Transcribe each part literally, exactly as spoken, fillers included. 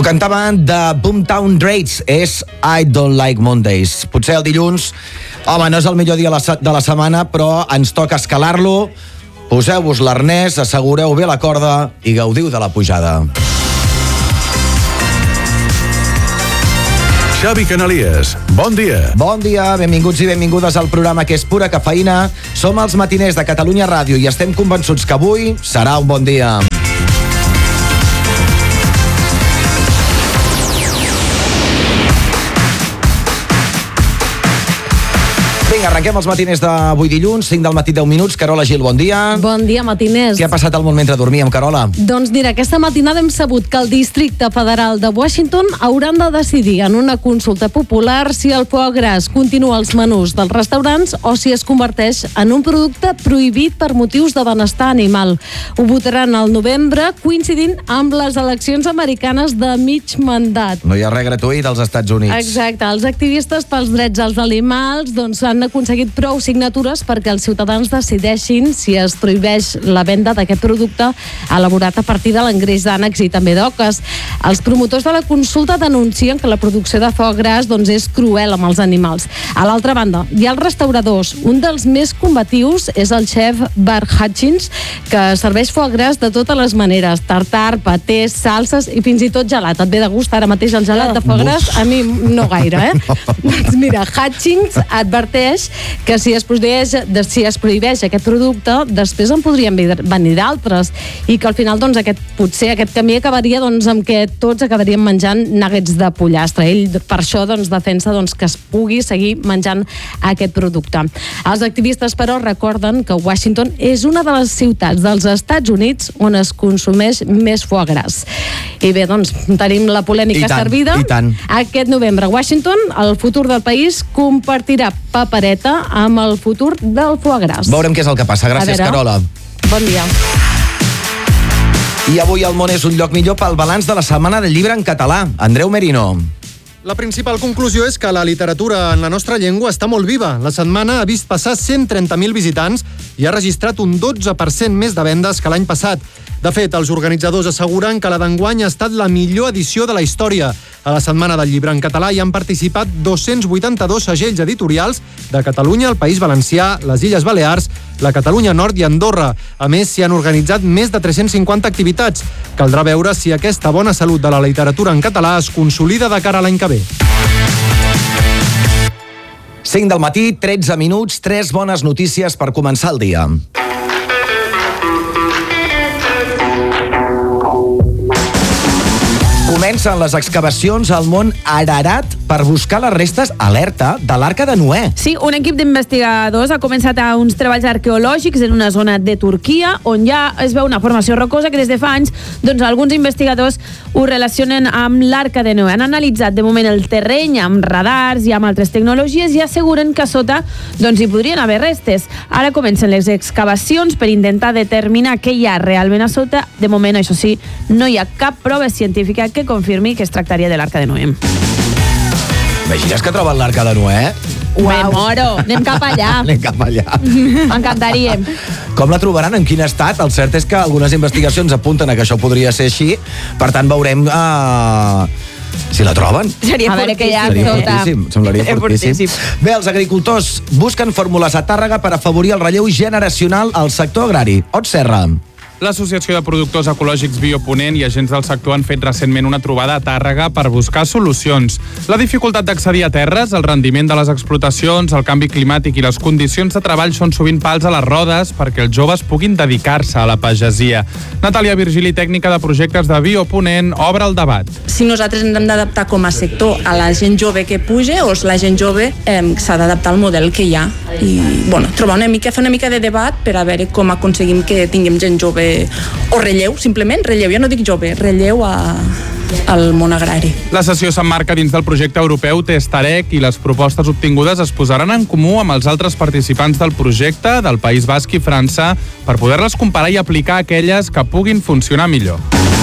cantaven de Boomtown Raids, és I Don't Like Mondays. Potser el dilluns, home, no és el millor dia de la setmana, però ens toca escalar-lo. Poseu-vos l'arnès, assegureu bé la corda i gaudiu de la pujada. Xavi Canalies, bon dia. Bon dia, benvinguts i benvingudes al programa que és pura cafeïna. Som els matiners de Catalunya Ràdio i estem convençuts que avui serà un bon dia. Vinga, arrenquem els matiners d'avui dilluns, cinc del matí, deu minuts. Carola Gil, bon dia. Bon dia, matiners. Què ha passat al món mentre dormíem, Carola? Doncs mira, aquesta matinada hem sabut que el Districte Federal de Washington hauran de decidir en una consulta popular si el foie gras continua als menús dels restaurants o si es converteix en un producte prohibit per motius de benestar animal. Ho votaran al novembre, coincidint amb les eleccions americanes de mig mandat. No hi ha res gratuït als Estats Units. Exacte. Els activistes pels drets als animals doncs, han aconseguit prou signatures perquè els ciutadans decideixin si es prohibeix la venda d'aquest producte elaborat a partir de l'engreix d'ànecs i també d'oques. Els promotors de la consulta denuncien que la producció de foie gras doncs, és cruel amb els animals. A l'altra banda, hi ha els restauradors. Un dels més combatius és el xef Bart Hutchins, que serveix foie gras de totes les maneres. Tartar, patés, salses i fins i tot gelat. Et ve de gust ara mateix el gelat de foie gras? A mi no gaire, eh? Doncs mira, Hutchins adverteix que si es prohibeix, si es prohibeix aquest producte, després en podrien venir d'altres i que al final doncs, aquest, potser aquest camí acabaria doncs, amb que tots acabaríem menjant nuggets de pollastre. Ell per això doncs, defensa doncs, que es pugui seguir menjant aquest producte. Els activistes, però, recorden que Washington és una de les ciutats dels Estats Units on es consumeix més foie gras. I bé, doncs, tenim la polèmica tant, servida. Aquest novembre, Washington, el futur del país, compartirà papereta amb el futur del foie gras. Veurem què és el que passa. Gràcies, Carola. Bon dia. I avui el món és un lloc millor pel balanç de la Setmana del Llibre en català. Andreu Merino. La principal conclusió és que la literatura en la nostra llengua està molt viva. La setmana ha vist passar cent trenta mil visitants i ha registrat un dotze per cent més de vendes que l'any passat. De fet, els organitzadors asseguren que la d'enguany ha estat la millor edició de la història. A la Setmana del Llibre en català hi han participat dos-cents vuitanta-dos segells editorials de Catalunya, el País Valencià, les Illes Balears, la Catalunya Nord i Andorra. A més, s'hi han organitzat més de tres-cents cinquanta activitats. Caldrà veure si aquesta bona salut de la literatura en català es consolida de cara a l'any que ve. cinc del matí, tretze minuts, tres bones notícies per començar el dia. Comencen les excavacions al mont Ararat per buscar les restes, alerta, de l'Arca de Noè. Sí, un equip d'investigadors ha començat a uns treballs arqueològics en una zona de Turquia on ja es veu una formació rocosa que des de fa anys doncs, alguns investigadors ho relacionen amb l'Arca de Noè. Han analitzat de moment el terreny amb radars i amb altres tecnologies i asseguren que a sota doncs, hi podrien haver restes. Ara comencen les excavacions per intentar determinar què hi ha realment a sota. De moment, això sí, no hi ha cap prova científica que confirmi que es tractaria de l'Arca de Noè. Imagines que troben l'Arca de Noè? Uau. Me moro, anem cap allà. Anem cap allà. M'encantaria. Com la trobaran? En quin estat? El cert és que algunes investigacions apunten a que això podria ser així, per tant veurem uh, si la troben. Seria a veure que hi ha Seria tota... fortíssim, semblaria fortíssim. Bé, els agricultors busquen fórmules a Tàrrega per afavorir el relleu generacional al sector agrari. Ot Serra. L'Associació de Productors Ecològics Bioponent i agents del sector han fet recentment una trobada a Tàrrega per buscar solucions. La dificultat d'accedir a terres, el rendiment de les explotacions, el canvi climàtic i les condicions de treball són sovint pals a les rodes perquè els joves puguin dedicar-se a la pagesia. Natàlia Virgili, tècnica de projectes de Bioponent, obre el debat. Si nosaltres ens hem d'adaptar com a sector a la gent jove que puja o la gent jove eh, s'ha d'adaptar al model que hi ha. I, bueno, trobar una mica, fer una mica de debat per a veure com aconseguim que tinguem gent jove o relleu, simplement, relleu, ja no dic jove, relleu a, al món agrari. La sessió s'emmarca dins del projecte europeu Testarec i les propostes obtingudes es posaran en comú amb els altres participants del projecte del País Basc i França per poder-les comparar i aplicar aquelles que puguin funcionar millor.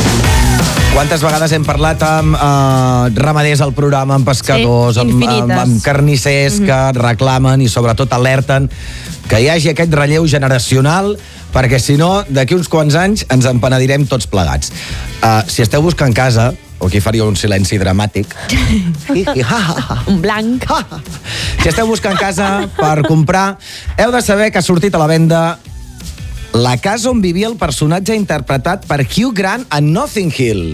Quantes vegades hem parlat amb eh, ramaders al programa, amb pescadors, sí, amb, amb, amb carnissers mm-hmm. que reclamen i sobretot alerten que hi hagi aquest relleu generacional, perquè si no, d'aquí uns quants anys ens en penedirem tots plegats. Uh, si esteu buscant casa, o aquí faria un silenci dramàtic. Un blanc. Si esteu buscant casa per comprar, heu de saber que ha sortit a la venda la casa on vivia el personatge interpretat per Hugh Grant a Notting Hill.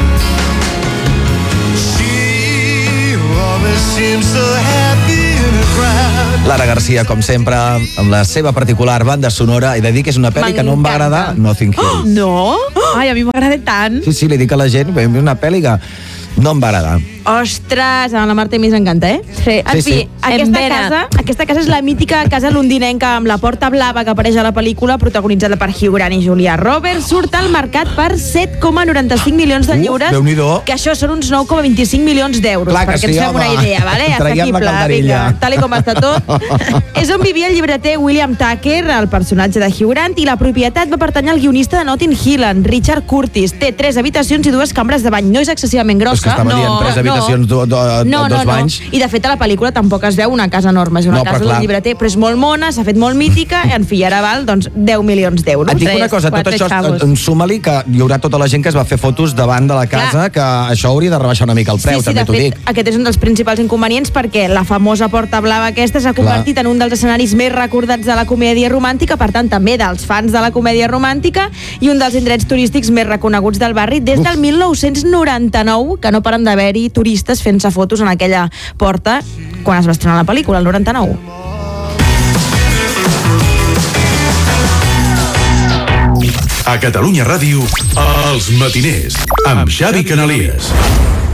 Lara Garcia, com sempre, amb la seva particular banda sonora, i de dir que és una pel·li que no em va agradar, Notting Hill. No? Ai, a mi m'agrada tant. Sí, sí, li dic a la gent, és una pel·li que no em va agradar. Ostres, a la Marta i mi ens encanta, eh? Sí, En Sí, fi, sí. aquesta, En casa, aquesta casa és la mítica casa londinenca amb la porta blava que apareix a la pel·lícula, protagonitzada per Hugh Grant i Julia Roberts. Surt al mercat per set coma noranta-cinc milions de Uh, lliures, Déu-n'hi-do. que això són uns nou coma vint-i-cinc milions d'euros. Clar que perquè sí, ens fem home. una idea, vale? Traiem la Assequible, calderilla. vinga, tal i com està tot. És on vivia el llibreter William Tucker, el personatge de Hugh Grant, i la propietat va pertanyar al guionista de Notting Hill, en Richard Curtis. Té tres habitacions i dues cambres de bany. No és excessivament grossa. És que estava no, dient tres habitacions, do, do, no, dos no, banys. no. I de fet a la pel·lícula tampoc es veu una casa enorme, és una No, però casa clar. d'un llibreter, però és molt mona, s'ha fet molt mítica, i en fi, ara val doncs, deu milions d'euros. Et dic Tres, una cosa, tot quatre això, xavos. en suma-li que hi haurà tota la gent que es va fer fotos davant de la casa, Clar. que això hauria de rebaixar una mica el preu, sí, sí, també de t'ho fet, dic. aquest és un dels principals inconvenients perquè la famosa Porta Blava aquesta s'ha convertit en un dels escenaris més recordats de la comèdia romàntica, per tant també dels fans de la comèdia romàntica, i un dels indrets turístics més reconeguts del barri des del mil nou-cents noranta-nou, que no paren d'haver-hi turistes fent-se fotos en aquella porta quan es va estrenar la pel·lícula, el noranta-nou. A Catalunya Ràdio, Els Matiners, amb Xavi Canalies.